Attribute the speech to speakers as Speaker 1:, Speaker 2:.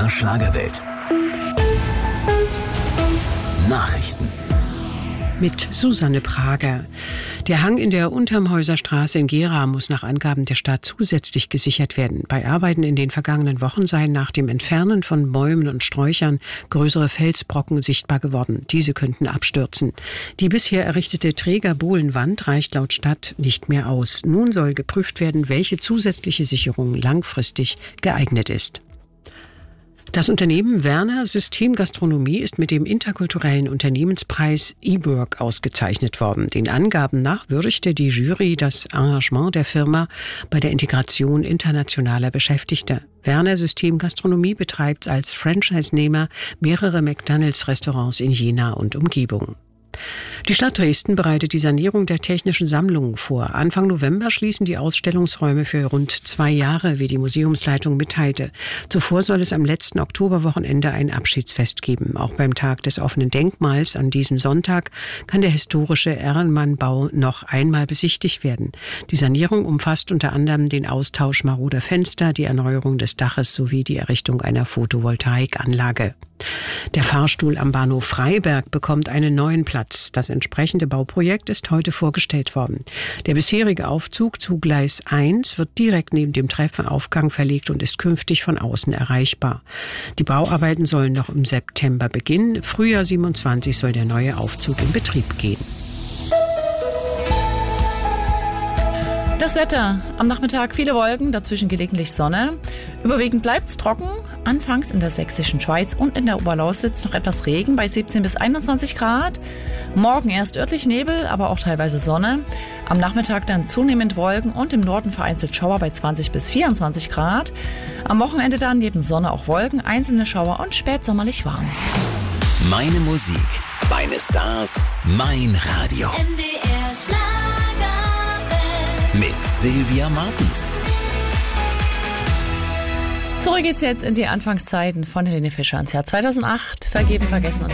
Speaker 1: MDR Schlagerwelt. Nachrichten.
Speaker 2: Mit Susanne Prager. Der Hang in der Untermhäuser Straße in Gera muss nach Angaben der Stadt zusätzlich gesichert werden. Bei Arbeiten in den vergangenen Wochen seien nach dem Entfernen von Bäumen und Sträuchern größere Felsbrocken sichtbar geworden. Diese könnten abstürzen. Die bisher errichtete Trägerbohlenwand reicht laut Stadt nicht mehr aus. Nun soll geprüft werden, welche zusätzliche Sicherung langfristig geeignet ist. Das Unternehmen Werner System Gastronomie ist mit dem interkulturellen Unternehmenspreis eWork ausgezeichnet worden. Den Angaben nach würdigte die Jury das Engagement der Firma bei der Integration internationaler Beschäftigter. Werner System Gastronomie betreibt als Franchise-Nehmer mehrere McDonald's-Restaurants in Jena und Umgebung. Die Stadt Dresden bereitet die Sanierung der Technischen Sammlungen vor. Anfang November schließen die Ausstellungsräume für rund 2 Jahre, wie die Museumsleitung mitteilte. Zuvor soll es am letzten Oktoberwochenende ein Abschiedsfest geben. Auch beim Tag des offenen Denkmals an diesem Sonntag kann der historische Ehrenmannbau noch einmal besichtigt werden. Die Sanierung umfasst unter anderem den Austausch maroder Fenster, die Erneuerung des Daches sowie die Errichtung einer Photovoltaikanlage. Der Fahrstuhl am Bahnhof Freiberg bekommt einen neuen Platz. Das entsprechende Bauprojekt ist heute vorgestellt worden. Der bisherige Aufzug zu Gleis 1 wird direkt neben dem Treppenaufgang verlegt und ist künftig von außen erreichbar. Die Bauarbeiten sollen noch im September beginnen. Frühjahr 27 soll der neue Aufzug in Betrieb gehen.
Speaker 3: Das Wetter. Am Nachmittag viele Wolken, dazwischen gelegentlich Sonne. Überwiegend bleibt es trocken. Anfangs in der sächsischen Schweiz und in der Oberlausitz noch etwas Regen bei 17 bis 21 Grad. Morgen erst örtlich Nebel, aber auch teilweise Sonne. Am Nachmittag dann zunehmend Wolken und im Norden vereinzelt Schauer bei 20 bis 24 Grad. Am Wochenende dann neben Sonne auch Wolken, einzelne Schauer und spätsommerlich warm.
Speaker 1: Meine Musik, meine Stars, mein Radio.
Speaker 4: MDR Schlagerwelt.
Speaker 1: Mit Sylvia Martens.
Speaker 3: Zurück geht's jetzt in die Anfangszeiten von Helene Fischer ins Jahr 2008. Vergeben, vergessen und